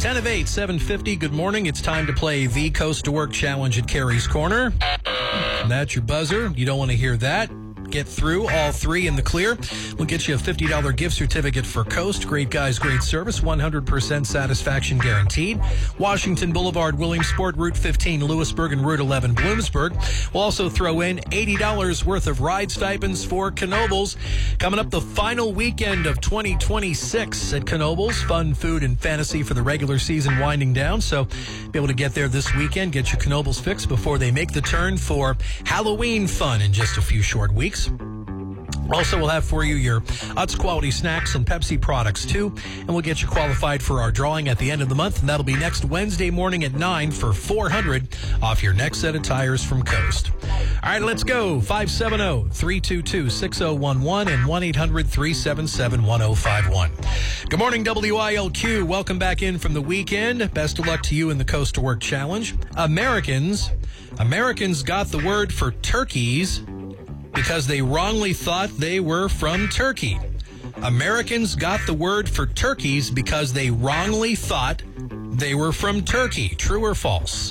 10 of 8, 7:50. Good morning. It's time to play the Coast to Work Challenge at Carrie's Corner. And that's your buzzer. You don't want to hear that. Get through all three in the clear. We'll get you a $50 gift certificate for Coast. Great guys, great service, 100% satisfaction guaranteed. Washington Boulevard, Williamsport, Route 15, Lewisburg, and Route 11, Bloomsburg. We'll also throw in $80 worth of ride stipends for Knoebels. Coming up the final weekend of 2026 at Knoebels. Fun, food, and fantasy for the regular season winding down. So be able to get there this weekend. Get your Knoebels fix before they make the turn for Halloween fun in just a few short weeks. Also, we'll have for you your Utz quality snacks and Pepsi products, too. And we'll get you qualified for our drawing at the end of the month. And that'll be next Wednesday morning at 9 for $400 off your next set of tires from Coast. All right, let's go. 570-322-6011 and 1-800-377-1051. Good morning, WILQ. Welcome back in from the weekend. Best of luck to you in the Coast to Work Challenge. Americans got the word for turkeys because they wrongly thought they were from Turkey. Americans got the word for turkeys because they wrongly thought they were from Turkey. True or false?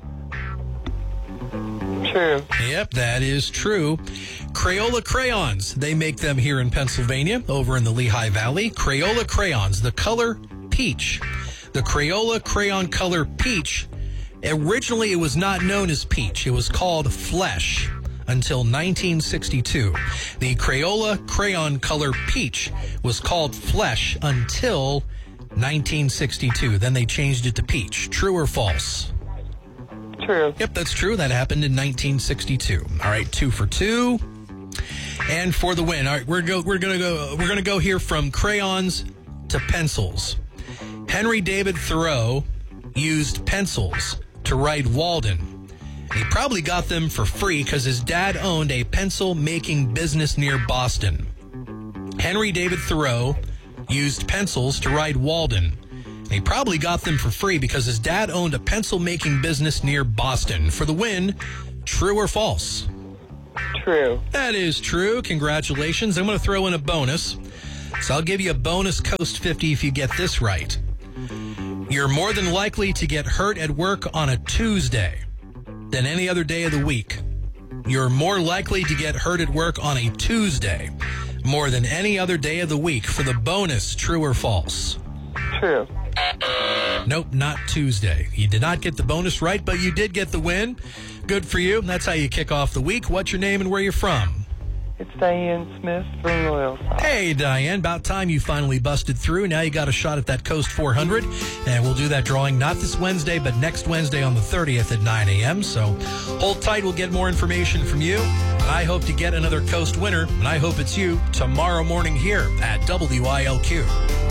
True. Yep, that is true. Crayola crayons. They make them here in Pennsylvania, over in the Lehigh Valley. Crayola crayons, the color peach. The Crayola crayon color peach, originally it was not known as peach. It was called flesh. Until 1962. The Crayola crayon color peach was called flesh until 1962. Then they changed it to peach. True or false? True. Yep, that's true. That happened in 1962. All right, 2 for 2. And for the win. All right, we're gonna go here from crayons to pencils. Henry David Thoreau used pencils to write Walden. He probably got them for free because his dad owned a pencil-making business near Boston. Henry David Thoreau used pencils to write Walden. He probably got them for free because his dad owned a pencil-making business near Boston. For the win, true or false? True. That is true. Congratulations. I'm going to throw in a bonus. So I'll give you a bonus Coast 50 if you get this right. You're more than likely to get hurt at work on a Tuesday than any other day of the week. You're more likely to get hurt at work on a Tuesday more than any other day of the week. For the bonus, true or false? True. Nope, not Tuesday. You did not get the bonus right, but you did get the win. Good for you. That's how you kick off the week. What's your name and where you're from? It's Diane Smith from Loyalside. Hey, Diane, about time you finally busted through. Now you got a shot at that Coast 400, and we'll do that drawing not this Wednesday, but next Wednesday on the 30th at 9 a.m. So hold tight. We'll get more information from you. And I hope to get another Coast winner, and I hope it's you tomorrow morning here at WILQ.